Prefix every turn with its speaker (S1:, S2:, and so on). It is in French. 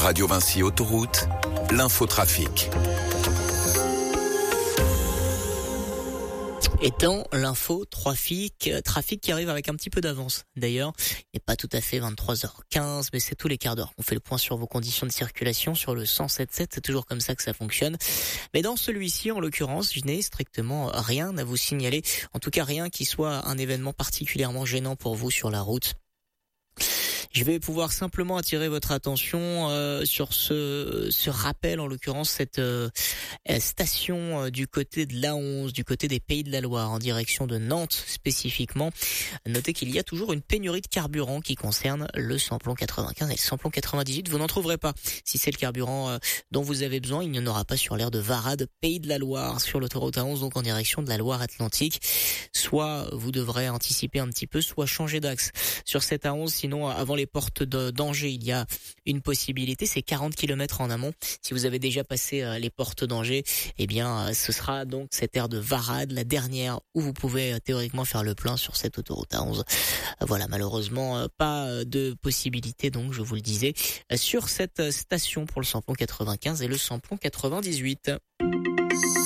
S1: Radio Vinci Autoroute, l'infotrafic.
S2: Et dans l'info trafic qui arrive avec un petit peu d'avance. D'ailleurs, il n'est pas tout à fait 23h15, mais c'est tous les quarts d'heure. On fait le point sur vos conditions de circulation sur le 107.7. C'est toujours comme ça que ça fonctionne. Mais dans celui-ci, en l'occurrence, je n'ai strictement rien à vous signaler. En tout cas, rien qui soit un événement particulièrement gênant pour vous sur la route. Je vais pouvoir simplement attirer votre attention sur ce rappel, en l'occurrence cette station du côté de l'A11, du côté des Pays de la Loire, en direction de Nantes spécifiquement. Notez qu'il y a toujours une pénurie de carburant qui concerne le samplon 95 et le samplon 98. Vous n'en trouverez pas. Si c'est le carburant dont vous avez besoin, il n'y en aura pas sur l'aire de Varade, Pays de la Loire, sur l'autoroute A11, donc en direction de la Loire-Atlantique. Soit vous devrez anticiper un petit peu, soit changer d'axe sur cette A11. Sinon, avant les portes d'Angers, il y a une possibilité, c'est 40 km en amont. Si vous avez déjà passé les portes d'Angers, eh bien, ce sera donc cette aire de Varade, la dernière où vous pouvez théoriquement faire le plein sur cette autoroute A11. Voilà, malheureusement, pas de possibilité, donc je vous le disais, sur cette station pour le samplon 95 et le samplon 98.